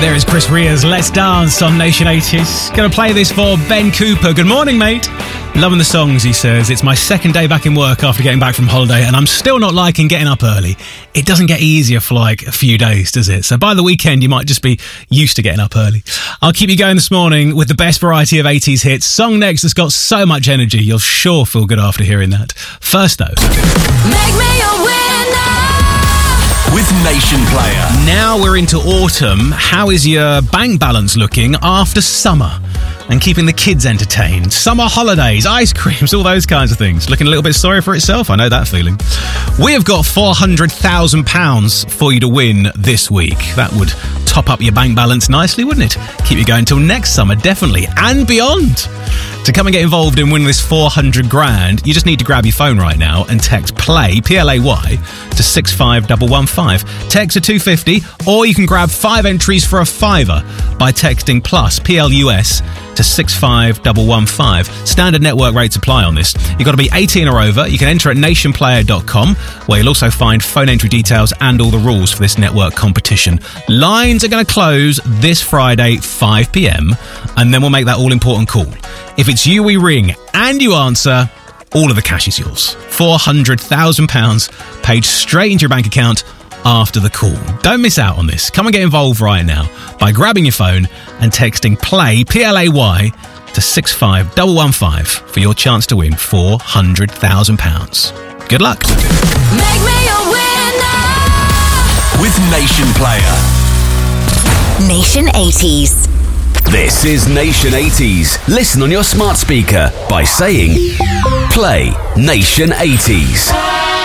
There is Chris Ria's Let's Dance on Nation 80s. Gonna play this for Ben Cooper. Good morning, mate. Loving the songs, he says. It's my second day back in work after getting back from holiday, and I'm still not liking getting up early. It doesn't get easier for like a few days, does it? So by the weekend, you might just be used to getting up early. I'll keep you going this morning with the best variety of 80s hits. Song next that's got so much energy, you'll sure feel good after hearing that. First, though. Make me a winner with Nation Player. Now we're into autumn. How is your bank balance looking after summer? And keeping the kids entertained. Summer holidays, ice creams, all those kinds of things. Looking a little bit sorry for itself, I know that feeling. We have got £400,000 for you to win this week. That would top up your bank balance nicely, wouldn't it? Keep you going till next summer, definitely, and beyond. To come and get involved in winning this 400 grand, you just need to grab your phone right now and text PLAY, P-L-A-Y, to 65115. Text to 250, or you can grab 5 entries for a fiver by texting plus, P-L-U-S, to 65115. Standard network rates apply on this. You've got to be 18 or over. You can enter at nationplayer.com, where you'll also find phone entry details and all the rules for this network competition. Lines are going to close this Friday, 5 p.m, and then we'll make that all-important call. If it's you we ring and you answer, all of the cash is yours. £400,000 paid straight into your bank account after the call. Don't miss out on this. Come and get involved right now by grabbing your phone and texting PLAY, P-L-A-Y, to 65115 for your chance to win £400,000. Good luck. Make me a winner with Nation Player. Nation 80s. This is Nation 80s. Listen on your smart speaker by saying Play Nation 80s.